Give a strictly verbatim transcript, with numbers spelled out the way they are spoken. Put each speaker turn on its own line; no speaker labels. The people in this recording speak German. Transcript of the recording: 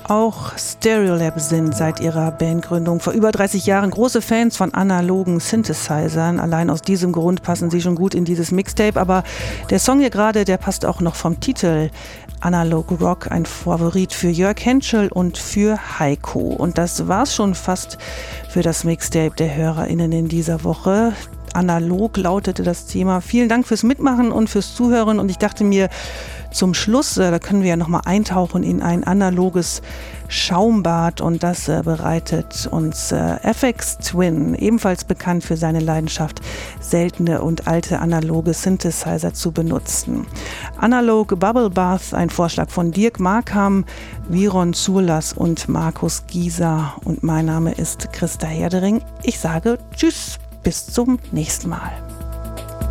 Auch Stereolab sind seit ihrer Bandgründung vor über dreißig Jahren große Fans von analogen Synthesizern. Allein aus diesem Grund passen sie schon gut in dieses Mixtape. Aber der Song hier gerade, der passt auch noch vom Titel. Analog Rock, ein Favorit für Jörg Henschel und für Heiko. Und das war's schon fast für das Mixtape der HörerInnen in dieser Woche. Analog lautete das Thema. Vielen Dank fürs Mitmachen und fürs Zuhören. Und ich dachte mir, zum Schluss, äh, da können wir ja nochmal eintauchen in ein analoges Schaumbad. Und das äh, bereitet uns äh, F X Twin, ebenfalls bekannt für seine Leidenschaft, seltene und alte analoge Synthesizer zu benutzen. Analog Bubble Bath, ein Vorschlag von Dirk Markham, Viron Zurlas und Markus Gieser. Und mein Name ist Christa Herdering. Ich sage Tschüss. Bis zum nächsten Mal.